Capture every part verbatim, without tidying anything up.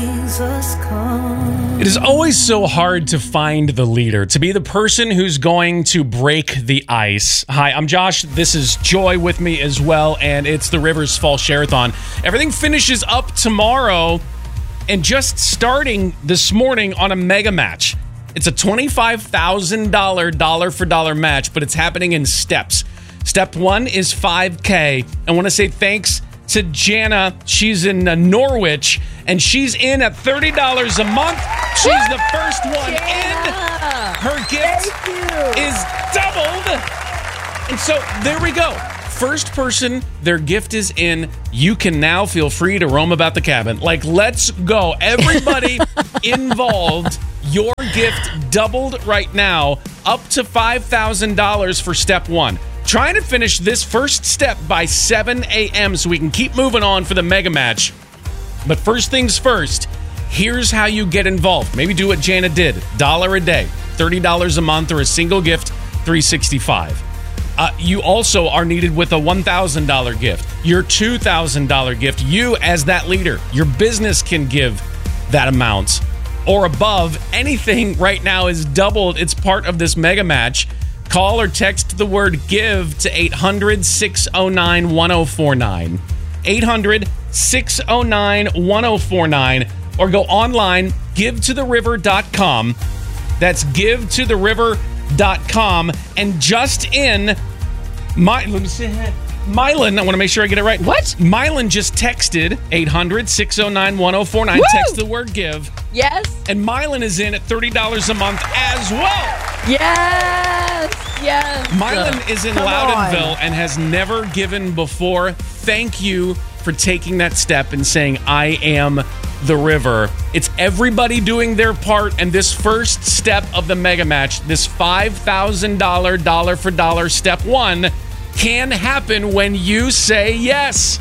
It is always so hard to find the leader, to be the person who's going to break the ice. Hi, I'm Josh. This is Joy with me as well, and it's the Rivers Fall Share-a-thon. Everything finishes up tomorrow, and just starting this morning on a mega match. It's a twenty-five thousand dollars dollar-for-dollar match, but it's happening in steps. Step one is five K. I want to say thanks to Jana. She's in uh, Norwich, and she's in at thirty dollars a month. She's the first one Jana. in. Her gift is doubled. And so there we go. First person, their gift is in. You can now feel free to roam about the cabin. Like, let's go. Everybody involved, your gift doubled right now, up to five thousand dollars for step one. Trying to finish this first step by seven a.m. so we can keep moving on for the mega match. But first things first, here's how you get involved. Maybe do what Jana did. Dollar a day, thirty dollars a month, or a single gift, three hundred sixty-five dollars. Uh, you also are needed with a one thousand dollars gift, your two thousand dollars gift. You, as that leader, your business can give that amount or above. Anything right now is doubled. It's part of this mega match. Call or text the word GIVE to eight hundred, six oh nine, one oh four nine. eight hundred, six oh nine, one oh four nine. Or go online, give to the river dot com. That's give to the river dot com. And just in, my, let me see, Mylan, I want to make sure I get it right. What? Mylan just texted eight hundred, six oh nine, one oh four nine. Woo! Text the word GIVE. Yes. And Mylan is in at thirty dollars a month as well. Yes. Yes. Mylan is in Come Loudonville on. and has never given before. Thank you for taking that step and saying, I am the river. It's everybody doing their part, and this first step of the mega match, this five thousand dollars dollar-for-dollar step one, can happen when you say yes.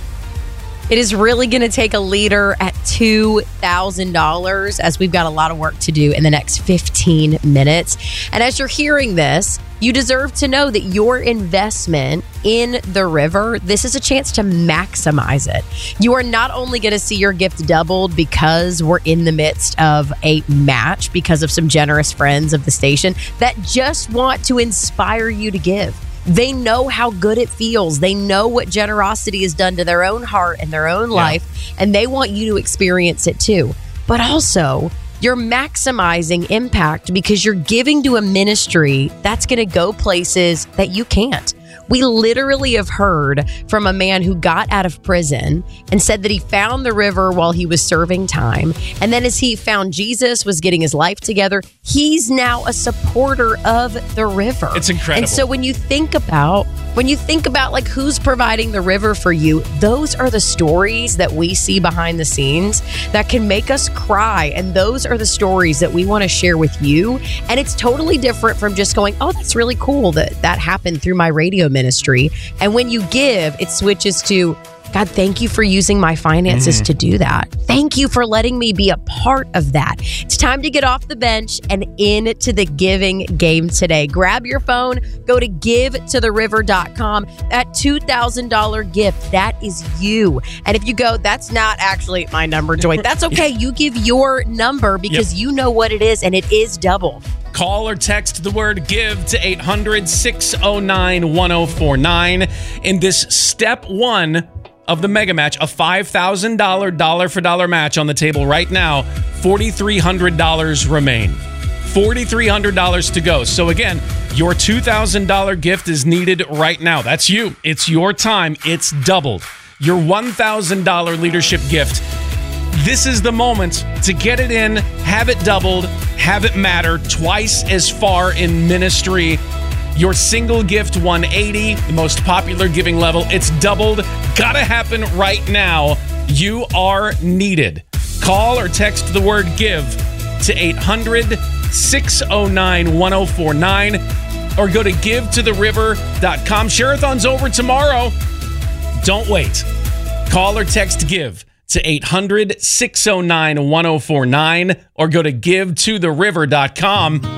It is really going to take a leader at two thousand dollars, as we've got a lot of work to do in the next fifteen minutes. And as you're hearing this, you deserve to know that your investment in the river, this is a chance to maximize it. You are not only going to see your gift doubled because we're in the midst of a match because of some generous friends of the station that just want to inspire you to give. They know how good it feels. They know what generosity has done to their own heart and their own life, yeah. And they want you to experience it too. But also, you're maximizing impact because you're giving to a ministry that's going to go places that you can't. We literally have heard from a man who got out of prison and said that he found the river while he was serving time. And then as he found Jesus, was getting his life together, he's now a supporter of the river. It's incredible. And so when you think about, when you think about like who's providing the river for you, those are the stories that we see behind the scenes that can make us cry. And those are the stories that we want to share with you. And it's totally different from just going, oh, that's really cool that that happened through my radio ministry. And when you give, it switches to, God, thank you for using my finances mm. to do that. Thank you for letting me be a part of that. It's time to get off the bench and into the giving game today. Grab your phone, go to give to the river dot com. That two thousand dollars gift, that is you. And if you go, that's not actually my number, Joy. That's okay. You give your number because yep. you know what it is, and it is doubled. Call or text the word GIVE to eight hundred, six oh nine, one oh four nine. In this step one of the mega match, a five thousand dollars dollar-for-dollar match on the table right now, four thousand three hundred dollars remain. four thousand three hundred dollars to go. So again, your two thousand dollars gift is needed right now. That's you. It's your time. It's doubled. Your one thousand dollars leadership gift. This is the moment to get it in, have it doubled, have it matter twice as far in ministry. Your single gift, one hundred eighty dollars, the most popular giving level. It's doubled. Gotta happen right now. You are needed. Call or text the word GIVE to eight hundred, six oh nine, one oh four nine or go to give to the river dot com. Share-a-thon's over tomorrow. Don't wait. Call or text GIVE to eight hundred, six oh nine, one oh four nine or go to give to the river dot com.